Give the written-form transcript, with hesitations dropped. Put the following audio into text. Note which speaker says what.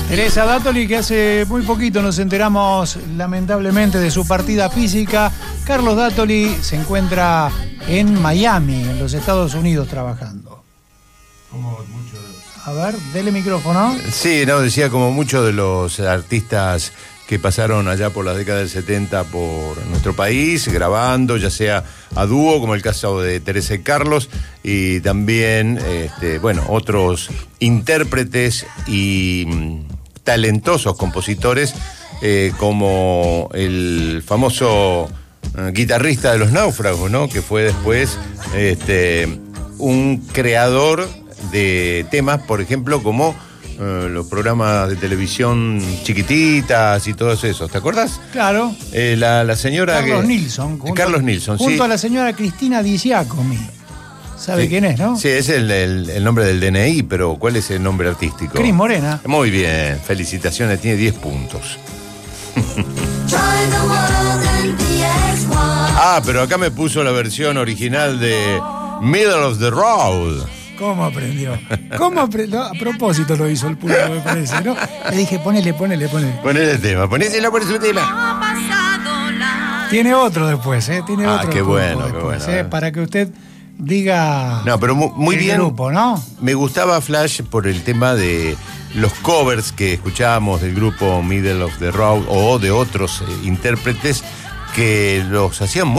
Speaker 1: Teresa Dattoli, que hace muy poquito nos enteramos lamentablemente de su partida física. Carlos Dattoli se encuentra en Miami, en los Estados Unidos, trabajando.
Speaker 2: Como muchos.
Speaker 1: A ver, dele micrófono.
Speaker 2: Sí, no, decía como muchos de los artistas que pasaron allá por la década del 70 por nuestro país, grabando, ya sea a dúo, como el caso de Teresa y Carlos, y también, otros intérpretes y talentosos compositores, como el famoso guitarrista de Los Náufragos, ¿no? Que fue después un creador de temas, por ejemplo, como los programas de televisión chiquititas y todos esos, ¿te acuerdas?
Speaker 1: Claro.
Speaker 2: La señora
Speaker 1: Carlos Nilsson.
Speaker 2: Carlos Nilsson, sí.
Speaker 1: Junto a la señora Cristina Di Giacomi. ¿Sabe quién es, no?
Speaker 2: Sí, es el nombre del DNI, pero ¿cuál es el nombre artístico?
Speaker 1: Cris Morena.
Speaker 2: Muy bien, felicitaciones, tiene 10 puntos. Pero acá me puso la versión original de Middle of the Road.
Speaker 1: ¿Cómo aprendió? A propósito lo hizo el público, me parece, ¿no? Le dije, ponele.
Speaker 2: Ponele el tema, ponéselo por su tema.
Speaker 1: Tiene otro después, ¿eh? Tiene otro.
Speaker 2: Qué bueno,
Speaker 1: después,
Speaker 2: qué bueno.
Speaker 1: Para que usted diga.
Speaker 2: No, pero muy bien.
Speaker 1: Grupo, ¿no?
Speaker 2: Me gustaba Flash por el tema de los covers que escuchábamos del grupo Middle of the Road o de otros intérpretes que los hacían muy